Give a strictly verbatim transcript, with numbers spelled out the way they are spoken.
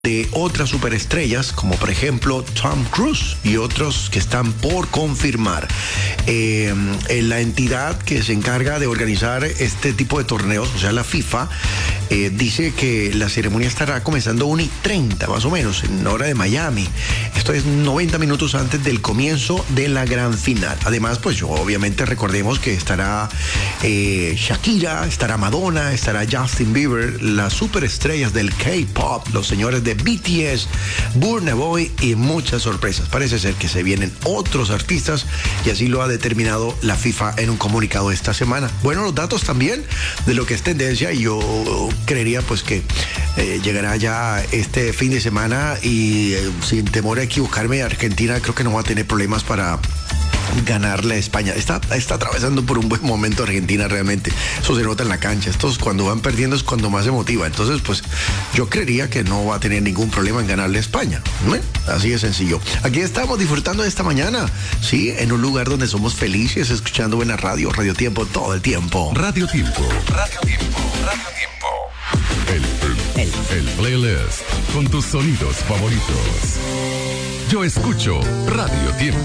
de otras superestrellas, como por ejemplo Tom Cruise y otros que están por confirmar. Eh, en la entidad que se encarga de organizar este tipo de torneos, o sea, la FIFA, eh, dice que la ceremonia estará comenzando una y treinta, más o menos, en hora de Miami. Esto es noventa minutos antes del comienzo de la gran final. Además, pues yo, obviamente recordemos que estará eh, Shakira, estará Madonna, estará Justin Bieber, las superestrellas del K-pop, los señores de B T S, Burna Boy y muchas sorpresas. Parece ser que se vienen otros artistas y así lo ha determinado la FIFA en un comunicado esta semana. Bueno, los datos también de lo que es tendencia, y yo creería pues que eh, llegará ya este fin de semana y eh, sin temor a equivocarme, Argentina creo que no va a tener problemas para ganarle a España. Está, está atravesando por un buen momento Argentina realmente. Eso se nota en la cancha. Estos cuando van perdiendo es cuando más se motiva. Entonces, pues yo creería que no va a tener ningún problema en ganarle a España. ¿Eh? Así de sencillo. Aquí estamos disfrutando de esta mañana. Sí, en un lugar donde somos felices, escuchando buena radio, Radio Tiempo todo el tiempo. Radio Tiempo. Radio Tiempo. Radio Tiempo. El, el, el. el playlist con tus sonidos favoritos. Yo escucho Radio Tiempo.